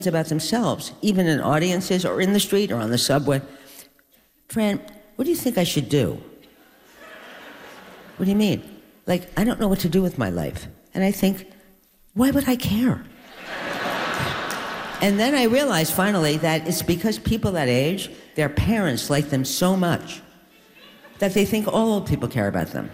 about themselves, even in audiences or in the street or on the subway. Fran, what do you think I should do? What do you mean? Like, I don't know what to do with my life. And I think, why would I care? And then I realized finally that it's because people that age, their parents like them so much that they think all old people care about them.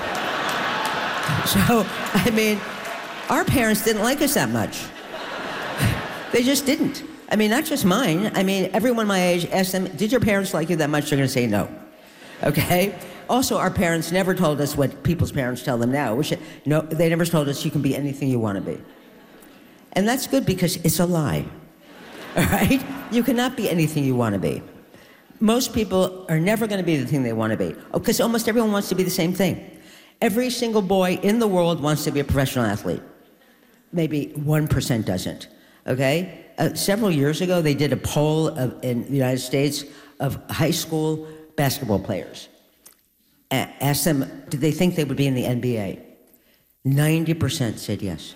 So, I mean, our parents didn't like us that much. They just didn't. I mean, not just mine. I mean, everyone my age, asked them, did your parents like you that much? They're gonna say no, okay? Also, our parents never told us what people's parents tell them now. No, they never told us you can be anything you wanna be. And that's good because it's a lie, all right? You cannot be anything you wanna be. Most people are never gonna be the thing they wanna be, because almost everyone wants to be the same thing. Every single boy in the world wants to be a professional athlete. Maybe 1% doesn't, okay? Several years ago, they did a poll in the United States of high school basketball players. Asked them, did they think they would be in the NBA? 90% said yes.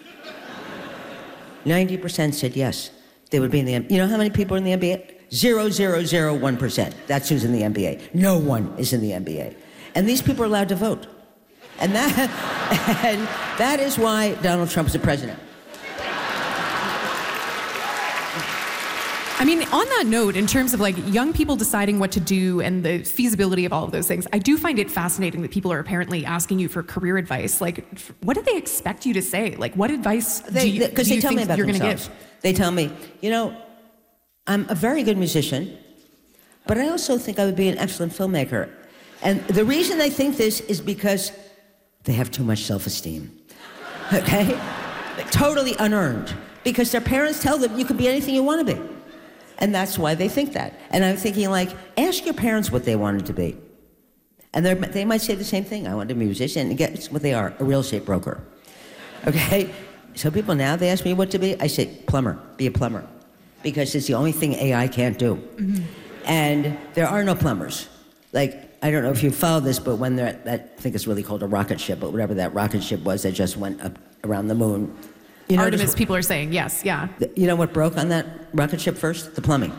90% said yes, they would be in the NBA. You know how many people are in the NBA? 0.001%. That's who's in the NBA. No one is in the NBA. And these people are allowed to vote. And that is why Donald Trump is the president. I mean, on that note, in terms of like young people deciding what to do and the feasibility of all of those things, I do find it fascinating that people are apparently asking you for career advice. Like, what do they expect you to say? Like, what advice do you think you're going to give? They tell me, you know, I'm a very good musician, but I also think I would be an excellent filmmaker. And the reason they think this is because they have too much self-esteem, okay? Totally unearned, because their parents tell them you can be anything you want to be. And that's why they think that. And I'm thinking, like, ask your parents what they wanted to be. And they might say the same thing. I want to be a musician. And guess what they are? A real estate broker. Okay? So people now, they ask me what to be. I say, plumber. Be a plumber. Because it's the only thing AI can't do. Mm-hmm. And there are no plumbers. Like, I don't know if you follow this, but when they're at, I think it's really called a rocket ship, but whatever that rocket ship was that just went up around the moon. You know, Artemis, people are saying, yes, yeah. You know what broke on that rocket ship first? The plumbing.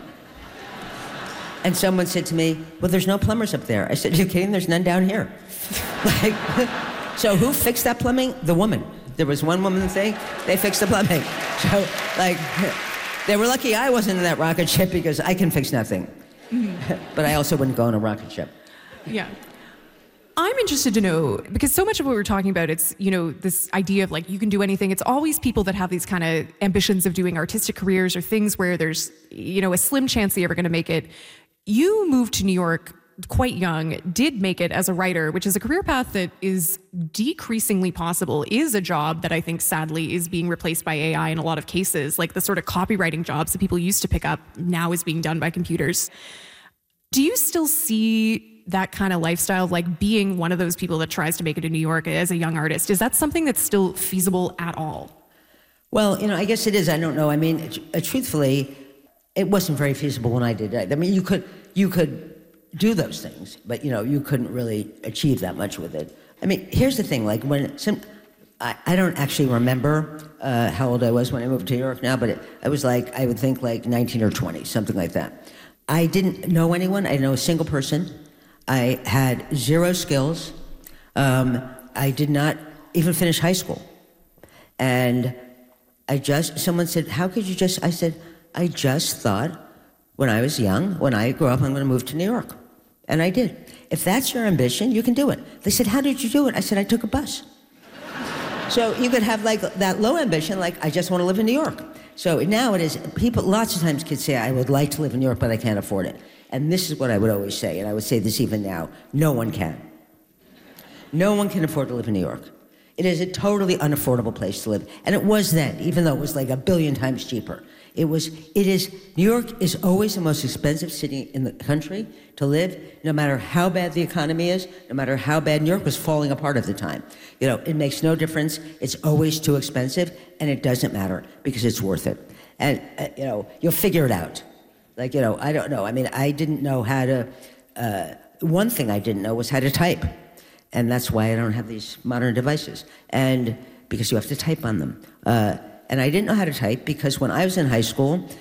And someone said to me, well, there's no plumbers up there. I said, you kidding? There's none down here. Like, so who fixed that plumbing? The woman. There was one woman thing, they fixed the plumbing. So, like, they were lucky I wasn't in that rocket ship because I can fix nothing. Mm-hmm. But I also wouldn't go on a rocket ship. Yeah. I'm interested to know, because so much of what we're talking about, it's, you know, this idea of like, you can do anything. It's always people that have these kind of ambitions of doing artistic careers or things where there's, you know, a slim chance they're ever going to make it. You moved to New York quite young, did make it as a writer, which is a career path that is decreasingly possible, is a job that I think sadly is being replaced by AI in a lot of cases. Like the sort of copywriting jobs that people used to pick up now is being done by computers. Do you still see that kind of lifestyle, like being one of those people that tries to make it in New York as a young artist? Is that something that's still feasible at all? Well, you know, I guess it is. I don't know. I mean, truthfully, it wasn't very feasible when I did it. I mean, you could do those things, but, you know, you couldn't really achieve that much with it. I mean, here's the thing. Like I don't actually remember how old I was when I moved to New York now, but I was like, I would think like 19 or 20, something like that. I didn't know anyone. I didn't know a single person. I had zero skills. I did not even finish high school. And someone said, how could you I said, I just thought when I was young, when I grow up, I'm gonna move to New York. And I did. If that's your ambition, you can do it. They said, how did you do it? I said, I took a bus. So you could have like that low ambition, like I just wanna live in New York. So now it is, lots of times kids say, I would like to live in New York, but I can't afford it. And this is what I would always say, and I would say this even now, no one can. No one can afford to live in New York. It is a totally unaffordable place to live. And it was then, even though it was like 1 billion times cheaper. New York is always the most expensive city in the country to live, no matter how bad the economy is, no matter how bad New York was falling apart at the time. You know, it makes no difference. It's always too expensive, and it doesn't matter because it's worth it. And, you know, you'll figure it out. Like, you know, I don't know. I mean, I didn't know how to, one thing I didn't know was how to type. And that's why I don't have these modern devices. And because you have to type on them. And I didn't know how to type because when I was in high school,